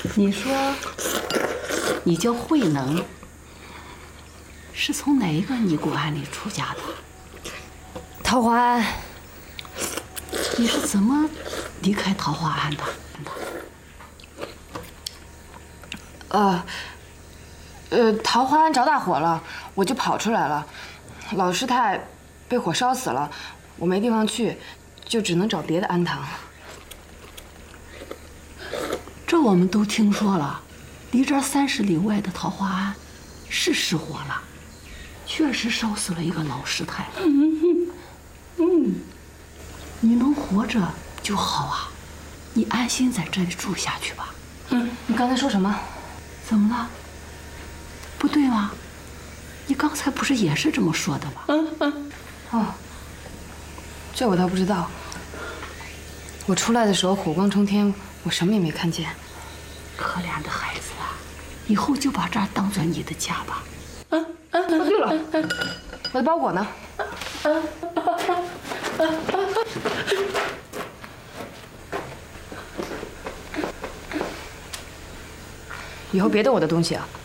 你说，你叫慧能，是从哪一个尼姑庵里出家的？ 桃花庵。 你是怎么离开桃花庵的？ 桃花庵着大火了，我就跑出来了。老师太被火烧死了，我没地方去，就只能找别的庵堂。 这我们都听说了，离这30里外的桃花庵是失火了，确实烧死了一个老师太。你能活着就好啊，你安心在这里住下去吧。 你刚才说什么？ 怎么了？不对吗？你刚才不是也是这么说的吗？ 哦，这我倒不知道。我出来的时候火光冲天，我什么也没看见。 可怜的孩子啊，以后就把这儿当做你的家吧。 对了，我的包裹呢？以后别动我的东西啊！